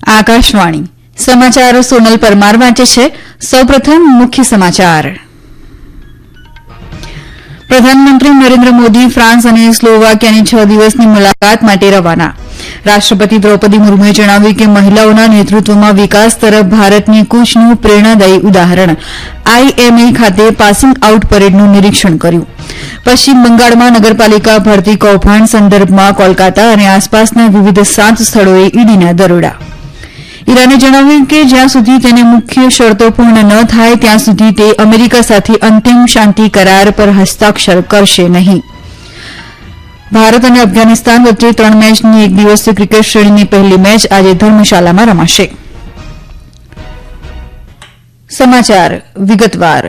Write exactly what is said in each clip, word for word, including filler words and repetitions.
આકાશવાણી સમાચારો સોનલ પરમાર વાંચે છે. સૌપ્રથમ મુખ્ય સમાચાર. પ્રધાનમંત્રી નરેન્દ્ર મોદી ફ્રાન્સ અને સ્લોવાકિયાની છ દિવસની મુલાકાત માટે રવાના. રાષ્ટ્રપતિ દ્રૌપદી મુર્મુએ જણાવ્યું કે મહિલાઓના નેતૃત્વમાં વિકાસ તરફ ભારતની કૂચનું પ્રેરણાદાયી ઉદાહરણ. આઈએમએ ખાતે પાસિંગ આઉટ પરેડનું નિરીક્ષણ કર્યું. પશ્ચિમ બંગાળમાં નગરપાલિકા ભરતી કૌભાંડ સંદર્ભમાં કોલકાતા અને આસપાસના વિવિધ સાત સ્થળોએ ઈડીના દરોડા. ઈરાને જણાવ્યું કે જ્યાં સુધી તેની મુખ્ય શરતો પૂર્ણ ન થાય ત્યાં સુધી તે અમેરિકા સાથે અંતિમ શાંતિ કરાર પર હસ્તાક્ષર કરશે નહીં. ભારત અને અફઘાનિસ્તાન વચ્ચે ત્રણ મેચની એક દિવસીય ક્રિકેટ શ્રેણીની પહેલી મેચ આજે ધર્મશાલામાં રમાશે. સમાચાર વિગતવાર.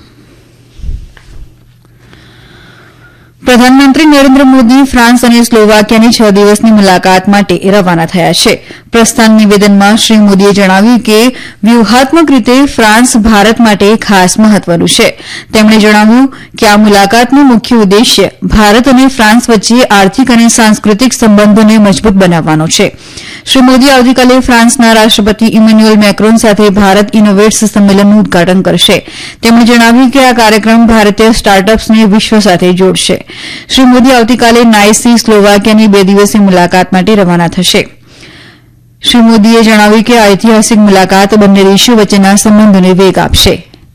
પ્રધાનમંત્રી નરેન્દ્ર મોદી ફ્રાન્સ અને સ્લોવાકિયાની છ દિવસની મુલાકાત માટે રવાના થયા છે. પ્રસ્થાન નિવેદનમાં શ્રી મોદીએ જણાવ્યું કે વ્યૂહાત્મક રીતે ફ્રાન્સ ભારત માટે ખાસ મહત્વનું છે. તેમણે જણાવ્યું કે આ મુલાકાતનો મુખ્ય ઉદ્દેશ્ય ભારત અને ફ્રાન્સ વચ્ચે આર્થિક અને સાંસ્કૃતિક સંબંધોને મજબૂત બનાવવાનો છે. શ્રી મોદી આવતીકાલે ફ્રાન્સના રાષ્ટ્રપતિ ઇમેન્યુઅલ મેક્રોન સાથે ભારત ઇનોવેટ્સ સંમેલનનું ઉદઘાટન કરશે. તેમણે જણાવ્યું કે આ કાર્યક્રમ ભારતીય સ્ટાર્ટઅપ્સને વિશ્વ સાથે જોડશે. શ્રી મોદી આવતીકાલે નાઇસથી સ્લોવાકિયાની બે દિવસીય મુલાકાત માટે રવાના થશે. શ્રી મોદીએ જણાવ્યું કે આ ઐતિહાસિક મુલાકાત બંને દેશો વચ્ચેના સંબંધોને વેગ આપશે.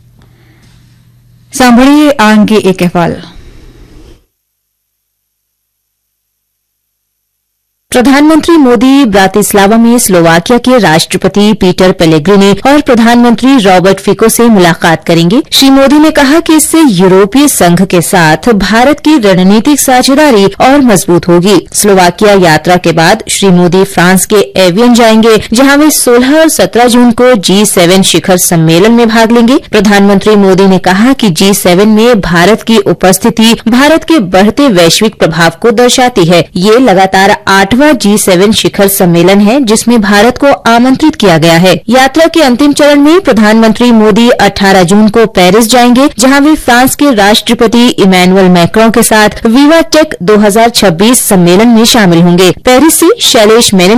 સાંભળીએ આ અંગે એક અહેવાલ. प्रधानमंत्री मोदी ब्रातिस्लावा में स्लोवाकिया के राष्ट्रपति पीटर पेलेग्रिनी और प्रधानमंत्री रॉबर्ट फिको से मुलाकात करेंगे. श्री मोदी ने कहा कि इससे यूरोपीय संघ के साथ भारत की रणनीतिक साझेदारी और मजबूत होगी. स्लोवाकिया यात्रा के बाद श्री मोदी फ्रांस के एवियन जाएंगे, जहां वे सोलह और सत्रह जून को जी सेवन शिखर सम्मेलन में भाग लेंगे. प्रधानमंत्री मोदी ने कहा कि जी सेवन में भारत की उपस्थिति भारत के बढ़ते वैश्विक प्रभाव को दर्शाती है. ये लगातार आठवां जी सेवन शिखर सम्मेलन है जिसमें भारत को आमंत्रित किया गया है. यात्रा के अंतिम चरण में प्रधानमंत्री मोदी अठारह जून को पेरिस जाएंगे, जहां वे फ्रांस के राष्ट्रपति इमैनुअल मैक्रों के साथ विवा टेक दो हज़ार छब्बीस सम्मेलन में शामिल होंगे. पेरिस से शैलेश मेनन